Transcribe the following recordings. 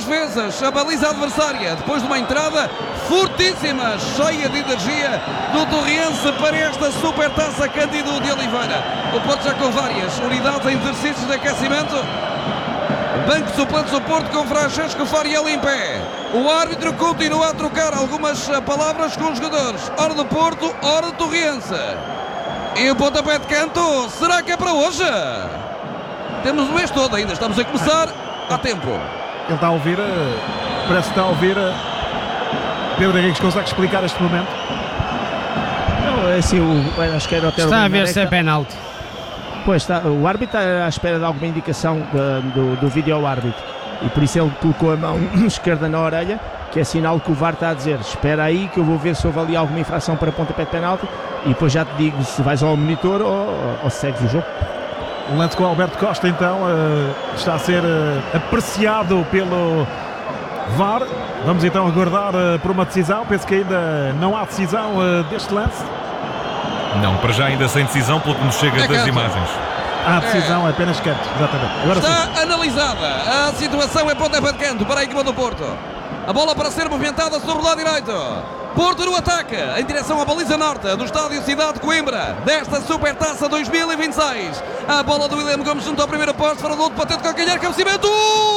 defesas, a baliza adversária, depois de uma entrada fortíssima, cheia de energia do Torriense para esta supertaça. Cândido de Oliveira. O Porto já com várias unidades em exercícios de aquecimento. Banco suplente do Porto com Francesco Fariel em pé. O árbitro continua a trocar algumas palavras com os jogadores. Hora do Porto, hora do Torriense. E o pontapé de canto, será que é para hoje? Temos o mês todo ainda, estamos a começar há tempo. Ele está a ouvir, parece que está a ouvir. Pedro Henriques, consegue explicar este momento? Não, é assim, acho que era o Está a ver se é penalti. Pois está, o árbitro está à espera de alguma indicação do vídeo árbitro e por isso ele colocou a mão esquerda na orelha, que é sinal que o VAR está a dizer: espera aí que eu vou ver se houve ali alguma infração para pontapé de penalti e depois já te digo se vais ao monitor ou segues o jogo. O lance com o Alberto Costa então está a ser apreciado pelo VAR. Vamos então aguardar por uma decisão. Penso que ainda não há decisão deste lance. Não, para já ainda sem decisão, pelo que nos chega das imagens. Há decisão, apenas canto, exatamente. Agora está sim. Analisada a situação, é pontapé de canto para a equipa do Porto. A bola para ser movimentada sobre o lado direito. Porto no ataque, em direção à baliza norte do estádio Cidade de Coimbra, desta Supertaça 2026. A bola do William Gomes junto ao primeiro posto, para o outro patente de calcanhar, cabeceamento,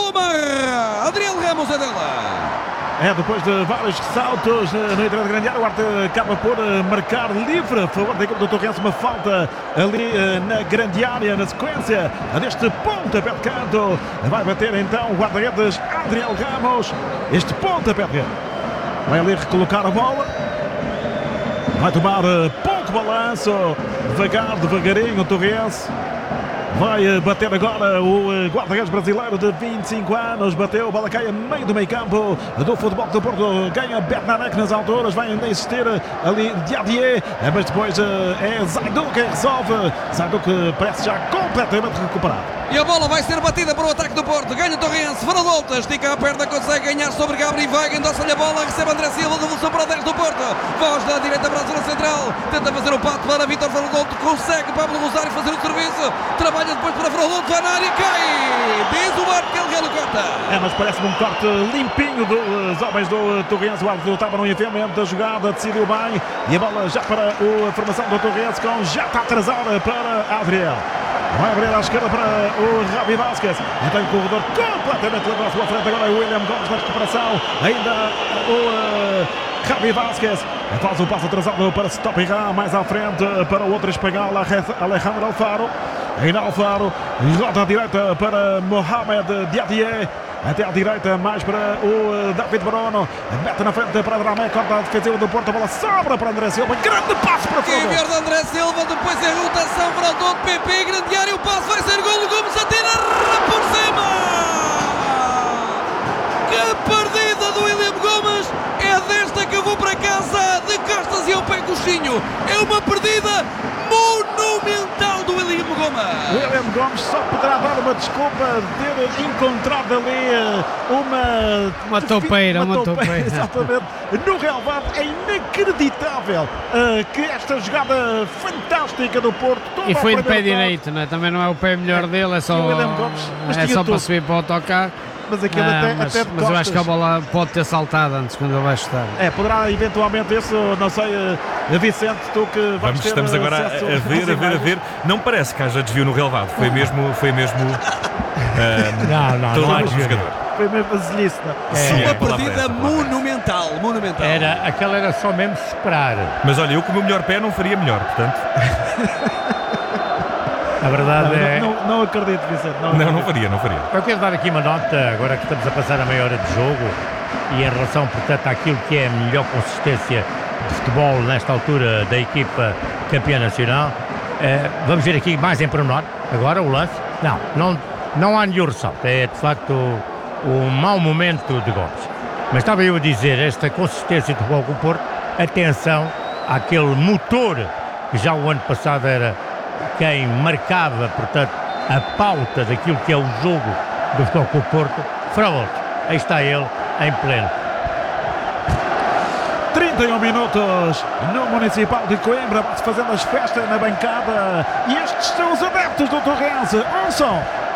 Adriel Ramos é dela. É, depois de vários ressaltos no interior da grande área, o Arte acaba por marcar livre a favor da equipe do Torrense, uma falta ali na grande área, na sequência deste pontapé de canto. Vai bater então o guarda-redes Adriel Ramos, este pontapé de canto. Vai ali recolocar a bola, vai tomar pouco balanço, devagarinho o Torrense. Vai bater agora o guarda-redes brasileiro de 25 anos. Bateu, bola cai a meio do meio campo do Futebol do Porto. Ganha Bernarek nas alturas. Vai ainda insistir ali Diadier. Mas depois é Zaidu quem resolve. Zaidu que parece já completamente recuperado. E a bola vai ser batida para o ataque do Porto. Ganha o Torrense, Fara Volta, estica a perna, consegue ganhar sobre Gabriel Vaga, endossa-lhe a bola, recebe André Silva, devolução para o 10 do Porto. Voz da direita para a zona central, tenta fazer o pato para Vítor Fara Volta, consegue Pablo Rosário fazer o serviço, trabalha depois para Fara Volta, vai na área e cai. Diz o árbitro que ele corta. Mas parece-me um corte limpinho dos homens do Torrense. O árbitro estava no enfiamento da jogada, decidiu bem e a bola já para a formação do Torrense, com já está atrasada para Adriel. Vai abrir à esquerda para o Javi Vasquez. Então o corredor completamente levado à sua frente. Agora o William Gomes na recuperação. Ainda o Javi Vasquez faz o passo atrasado para Stopirá. Mais à frente para o outro espanhol, Alejandro Alfaro. Ainda Alfaro. Roda à direita para Mohamed Diadier. Até à direita, mais para o David Barono. Mete na frente para Dramé, corta a defensiva do Porto. A bola sobra para André Silva. Grande passo para fora. E verde André Silva, depois em rotação para o Doutor PP. Grande área, o passo vai ser golo. Gomes atira por cima. Que perdida do William Gomes. É desta que eu vou para casa, de costas e ao pé coxinho. É uma perdida monumental do William Gomes. William Gomes só poderá dar uma desculpa de ter encontrado ali uma toupeira. Exatamente, no relevado. É inacreditável que esta jogada fantástica do Porto. E foi de pé direito, não é? Também não é o pé melhor dele, é só para subir para o autocarro. Mas aquilo até mas eu acho que a bola pode ter saltado antes, quando ele vai chutar. Poderá eventualmente isso, não sei, Vicente, tu que vais ter estamos agora a ver. Não parece que haja desvio no relevado. Foi mesmo não há desvio. Foi mesmo vasilhice. Uma perdida monumental. Aquela era só mesmo esperar. Mas olha, eu com o meu melhor pé não faria melhor, portanto. A verdade não acredito, Vicente. Não faria. Eu quero dar aqui uma nota, agora que estamos a passar a meia hora de jogo, e em relação, portanto, àquilo que é a melhor consistência de futebol nesta altura da equipa campeã nacional. Vamos ver aqui mais em pormenor, agora o lance. Não há nenhum ressalto, é de facto o mau momento de Gomes. Mas estava eu a dizer, esta consistência de futebol com o Porto, atenção àquele motor que já o ano passado era quem marcava, portanto, a pauta daquilo que é o jogo do Futebol Clube Porto. Fraude, aí está ele em pleno. 31 minutos no Municipal de Coimbra, fazendo as festas na bancada, e estes são os adeptos do Torrense. Ouçam